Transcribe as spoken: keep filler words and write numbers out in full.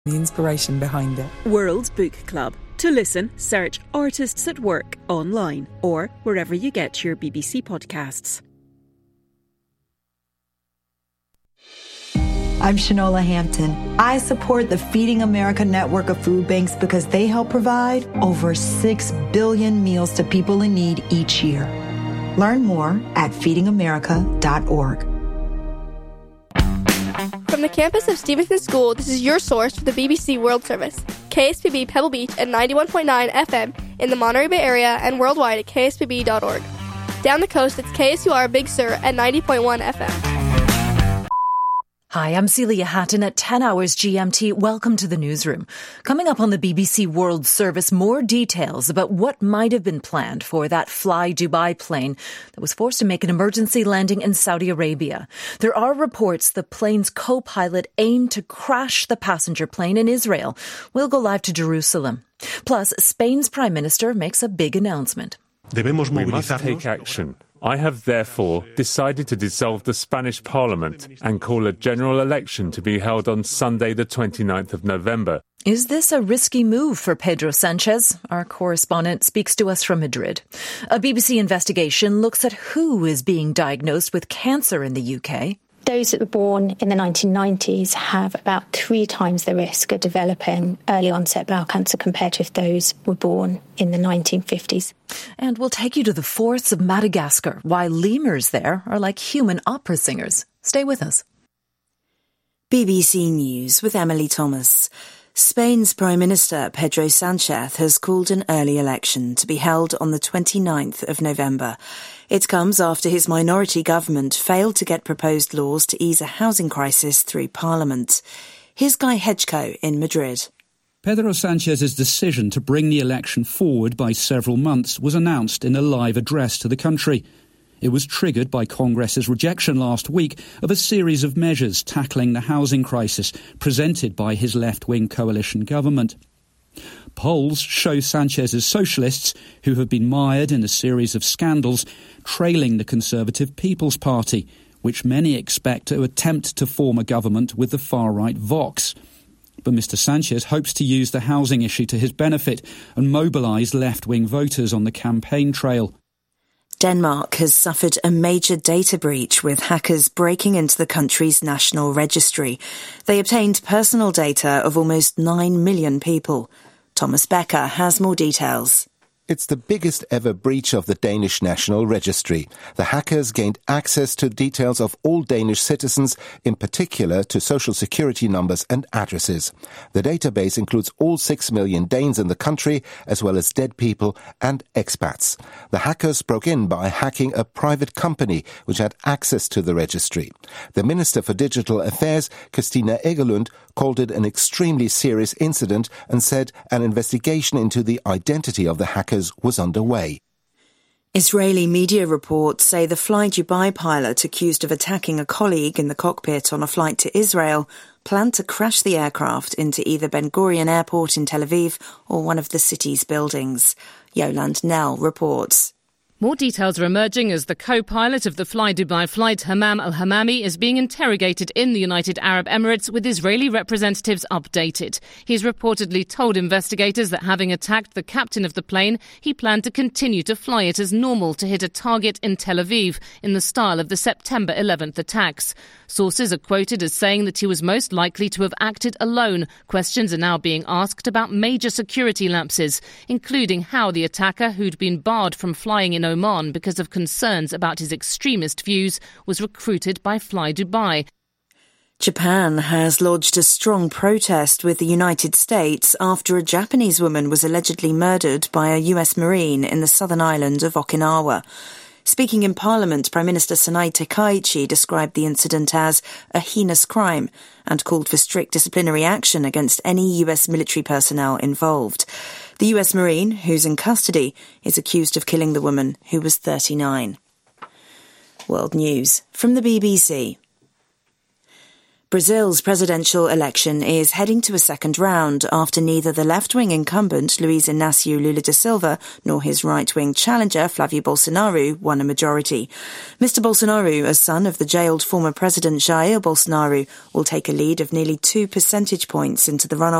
The inspiration behind it. World Book Club. To listen, search Artists at Work online or wherever you get your B B C podcasts. I'm Shanola Hampton. I support the Feeding America network of food banks because they help provide over six billion meals to people in need each year. Learn more at feeding america dot org. From the campus of Stevenson School, this is your source for the B B C World Service. K S P B Pebble Beach at ninety-one point nine F M in the Monterey Bay area and worldwide at k s p b dot org. Down the coast, it's K S U R Big Sur at ninety point one F M. Hi, I'm Celia Hatton at ten hours G M T. Welcome to the newsroom. Coming up on the B B C World Service, more details about what might have been planned for that Fly Dubai plane that was forced to make an emergency landing in Saudi Arabia. There are reports the plane's co-pilot aimed to crash the passenger plane in Israel. We'll go live to Jerusalem. Plus, Spain's Prime Minister makes a big announcement. We must take action. I have therefore decided to dissolve the Spanish Parliament and call a general election to be held on Sunday the twenty-ninth of November. Is this a risky move for Pedro Sanchez? Our correspondent speaks to us from Madrid. A B B C investigation looks at who is being diagnosed with cancer in the U K. Those that were born in the nineteen nineties have about three times the risk of developing early onset bowel cancer compared to if those were born in the nineteen fifties. And we'll take you to the forests of Madagascar, why lemurs there are like human opera singers. Stay with us. B B C News with Emily Thomas. Spain's Prime Minister Pedro Sanchez has called an early election to be held on the twenty-ninth of November. It comes after his minority government failed to get proposed laws to ease a housing crisis through Parliament. Here's Guy Hedgecoe in Madrid. Pedro Sanchez's decision to bring the election forward by several months was announced in a live address to the country. It was triggered by Congress's rejection last week of a series of measures tackling the housing crisis presented by his left-wing coalition government. Polls show Sanchez's socialists, who have been mired in a series of scandals, trailing the Conservative People's Party, which many expect to attempt to form a government with the far-right Vox. But Mister Sanchez hopes to use the housing issue to his benefit and mobilise left-wing voters on the campaign trail. Denmark has suffered a major data breach with hackers breaking into the country's national registry. They obtained personal data of almost nine million people. Thomas Becker has more details. It's the biggest ever breach of the Danish National Registry. The hackers gained access to details of all Danish citizens, in particular to social security numbers and addresses. The database includes all six million Danes in the country, as well as dead people and expats. The hackers broke in by hacking a private company which had access to the registry. The Minister for Digital Affairs, Christina Egelund, called it an extremely serious incident and said an investigation into the identity of the hackers was underway. Israeli media reports say the Fly Dubai pilot accused of attacking a colleague in the cockpit on a flight to Israel planned to crash the aircraft into either Ben Gurion Airport in Tel Aviv or one of the city's buildings. Yolande Nell reports. More details are emerging as the co-pilot of the Fly Dubai flight, Hammam al-Hammami, is being interrogated in the United Arab Emirates with Israeli representatives updated. He's reportedly told investigators that having attacked the captain of the plane, he planned to continue to fly it as normal to hit a target in Tel Aviv in the style of the September eleventh attacks. Sources are quoted as saying that he was most likely to have acted alone. Questions are now being asked about major security lapses, including how the attacker, who'd been barred from flying in Oman because of concerns about his extremist views, was recruited by Fly Dubai. Japan has lodged a strong protest with the United States after a Japanese woman was allegedly murdered by a U S Marine in the southern island of Okinawa. Speaking in Parliament, Prime Minister Sanai Takaichi described the incident as a heinous crime and called for strict disciplinary action against any U S military personnel involved. The U S Marine, who's in custody, is accused of killing the woman, who was thirty-nine. World News from the B B C. Brazil's presidential election is heading to a second round after neither the left-wing incumbent Luiz Inácio Lula da Silva nor his right-wing challenger Flávio Bolsonaro won a majority. Mister Bolsonaro, a son of the jailed former president Jair Bolsonaro, will take a lead of nearly two percentage points into the runoff